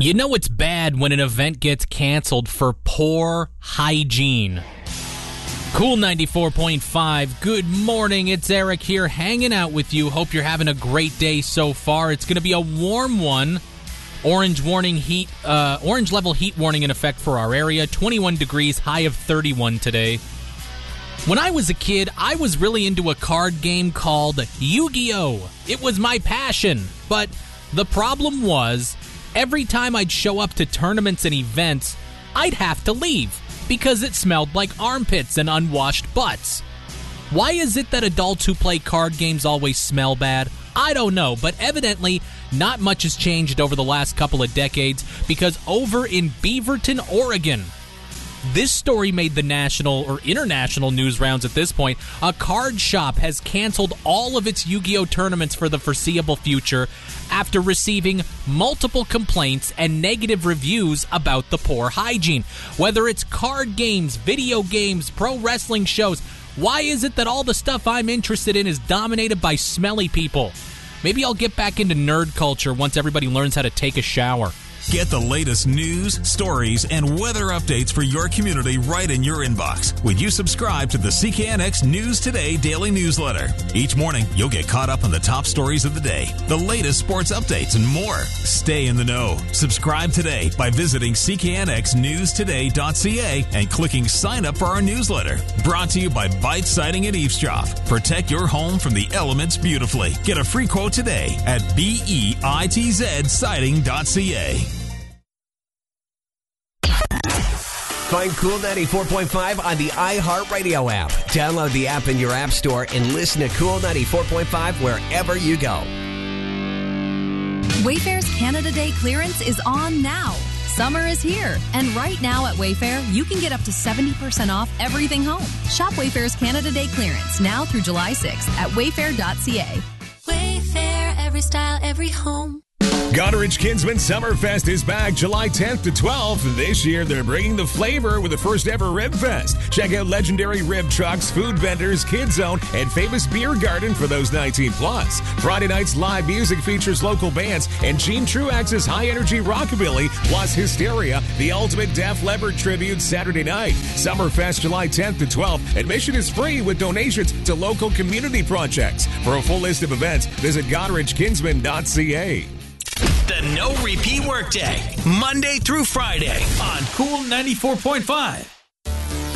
You know it's bad when an event gets canceled for poor hygiene. Cool 94.5. Good morning. It's Eric here hanging out with you. Hope you're having a great day so far. It's going to be a warm one. Orange level heat warning in effect for our area. 21 degrees, high of 31 today. When I was a kid, I was really into a card game called Yu-Gi-Oh! It was my passion. But the problem was, every time I'd show up to tournaments and events, I'd have to leave because it smelled like armpits and unwashed butts. Why is it that adults who play card games always smell bad? I don't know, but evidently not much has changed over the last couple of decades because over in Beaverton, Oregon, this story made the national or international news rounds at this point. A card shop has canceled all of its Yu-Gi-Oh! Tournaments for the foreseeable future after receiving multiple complaints and negative reviews about the poor hygiene. Whether it's card games, video games, pro wrestling shows, why is it that all the stuff I'm interested in is dominated by smelly people? Maybe I'll get back into nerd culture once everybody learns how to take a shower. Get the latest news, stories, and weather updates for your community right in your inbox when you subscribe to the CKNX News Today daily newsletter. Each morning, you'll get caught up on the top stories of the day, the latest sports updates, and more. Stay in the know. Subscribe today by visiting cknxnewstoday.ca and clicking sign up for our newsletter. Brought to you by Bite Siding and Eavesdrop. Protect your home from the elements beautifully. Get a free quote today at BEITZsiding.ca. Find Cool 94.5 on the iHeartRadio app. Download the app in your app store and listen to Cool 94.5 wherever you go. Wayfair's Canada Day clearance is on now. Summer is here, and right now at Wayfair, you can get up to 70% off everything home. Shop Wayfair's Canada Day clearance now through July 6th at wayfair.ca. Wayfair, every style, every home. Goderich Kinsman Summerfest is back July 10th to 12th. This year, they're bringing the flavor with the first ever Rib Fest. Check out legendary rib trucks, food vendors, Kids Zone, and famous beer garden for those 19 plus. Friday night's live music features local bands and Gene Truax's high energy rockabilly, plus Hysteria, the ultimate Def Leppard tribute Saturday night. Summerfest July 10th to 12th. Admission is free with donations to local community projects. For a full list of events, visit GoderichKinsman.ca. The No Repeat Workday, Monday through Friday on Cool 94.5.